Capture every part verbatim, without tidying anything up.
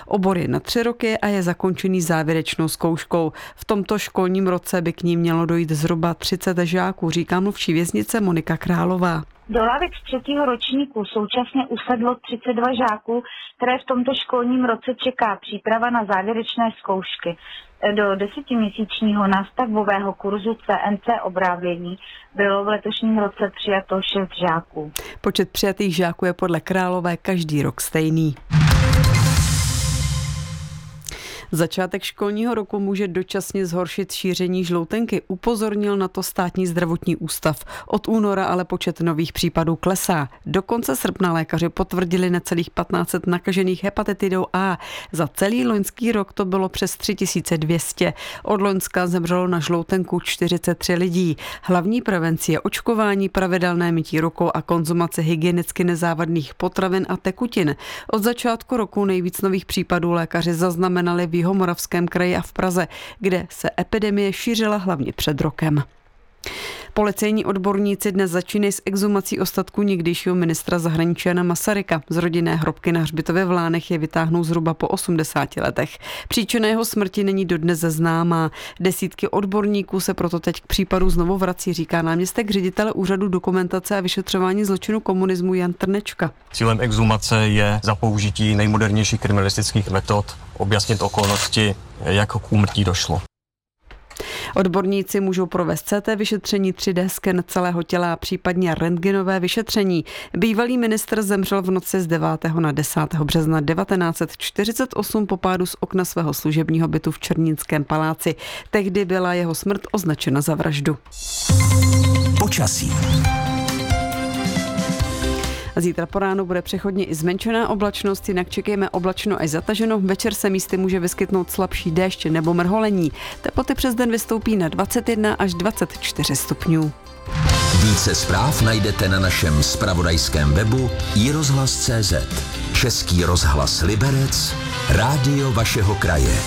Obor je na tři roky a je zakončený závěrečnou zkouškou. V tomto školním roce by k ní mělo dojít zhruba třicet žáků, říká mluvčí věznice Monika Králová. Do lavic třetího ročníku současně usedlo třicet dva žáků, které v tomto školním roce čeká příprava na závěrečné zkoušky. Do desetiměsíčního nástavbového kurzu C N C obrábění bylo v letošním roce přijato šest žáků. Počet přijatých žáků je podle Králové každý rok stejný. Začátek školního roku může dočasně zhoršit šíření žloutenky, upozornil na to Státní zdravotní ústav. Od února ale počet nových případů klesá. Do konce srpna lékaři potvrdili necelých patnáct set nakažených hepatitidou A. Za celý loňský rok to bylo přes tři tisíce dvě stě. Od loňska zemřelo na žloutenku čtyřicet tři lidí. Hlavní prevencí je očkování, pravidelné mytí rukou a konzumace hygienicky nezávadných potravin a tekutin. Od začátku roku nejvíc nových případů lékaři zaznamenali v Jihomoravském kraji a v Praze, kde se epidemie šířila hlavně před rokem. Policejní odborníci dnes začínají s exhumací ostatků někdejšího ministra zahraničí Jana Masaryka. Z rodinné hrobky na hřbitově v Lánech je vytáhnou zhruba po osmdesáti letech. Příčina jeho smrti není dodnes známá. Desítky odborníků se proto teď k případu znovu vrací, říká náměstek ředitele Úřadu dokumentace a vyšetřování zločinu komunismu Jan Trnečka. Cílem exhumace je za použití nejmodernějších kriminalistických metod objasnit okolnosti, jak k úmrtí došlo. Odborníci můžou provést C T vyšetření, tři dé sken celého těla a případně rentgenové vyšetření. Bývalý ministr zemřel v noci z devátého na desátého března devatenáct set čtyřicet osm po pádu z okna svého služebního bytu v Černínském paláci. Tehdy byla jeho smrt označena za vraždu. Počasí. Zítra po ránu bude přechodně i zmenšená oblačnost, jinak čekejme oblačno až zataženo. Večer se místy může vyskytnout slabší déšť nebo mrholení. Teploty přes den vystoupí na dvacet jedna až dvacet čtyři stupňů. Více zpráv najdete na našem zpravodajském webu i rozhlas tečka cé zet. Český rozhlas Liberec, rádio vašeho kraje.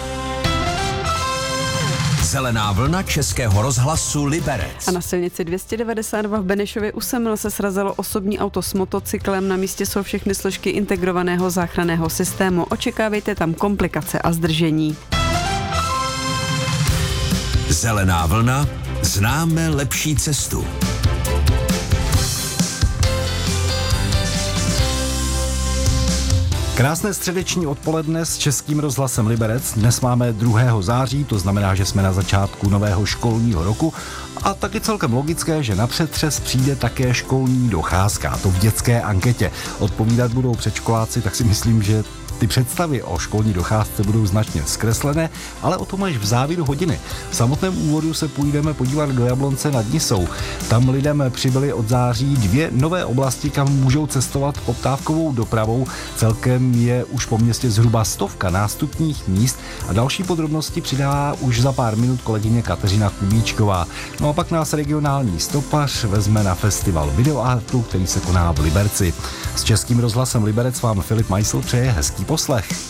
Zelená vlna Českého rozhlasu Liberec. A na silnici dvě stě devadesát dva v Benešově u Semil se srazilo osobní auto s motocyklem. Na místě jsou všechny složky integrovaného záchranného systému. Očekávejte tam komplikace a zdržení. Zelená vlna, známe lepší cestu. Krásné středeční odpoledne s Českým rozhlasem Liberec. Dnes máme druhého září, to znamená, že jsme na začátku nového školního roku a taky celkem logické, že na přetřes přijde také školní docházka, a to v dětské anketě. Odpovídat budou předškoláci, tak si myslím, že ty představy o školní docházce budou značně zkreslené, ale o tom až v závěru hodiny. V samotném úvodu se půjdeme podívat do Jablonce nad Nisou. Tam lidem přibyly od září dvě nové oblasti, kam můžou cestovat poptávkovou dopravou. Celkem je už po městě zhruba stovka nástupních míst a další podrobnosti přidá už za pár minut kolegyně Kateřina Kubíčková. No a pak nás regionální stopař vezme na festival videoartu, který se koná v Liberci. S Českým rozhlasem Liberec vám Filip Majsl přeje hezký poslech.